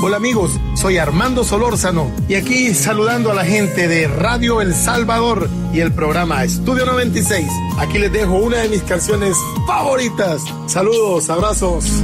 Hola amigos, soy Armando Solórzano y aquí saludando a la gente de Radio El Salvador y el programa Estudio 96. Aquí les dejo una de mis canciones favoritas. Saludos, abrazos.